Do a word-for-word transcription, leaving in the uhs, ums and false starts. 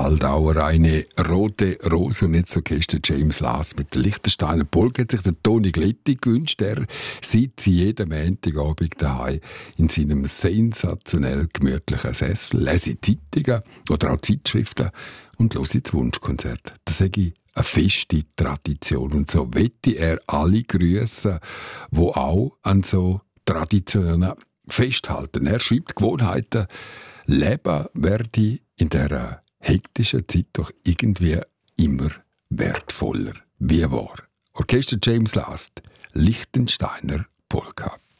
Waldauer, eine rote Rose und jetzt Orchester James Last mit der Liechtensteiner Polka hat sich der Toni Gletti gewünscht. Er sitzt jeden Montagabend daheim in seinem sensationell gemütlichen Sessel, lese Zeitungen oder auch Zeitschriften und höre das Wunschkonzert. Das sage ich eine feste Tradition und so wette er alle grüßen, die auch an so Traditionen festhalten. Er schreibt Gewohnheiten, Leben werde in dieser hektischen Zeit doch irgendwie immer wertvoller. Wie war? Orchester James Last, Liechtensteiner Polka.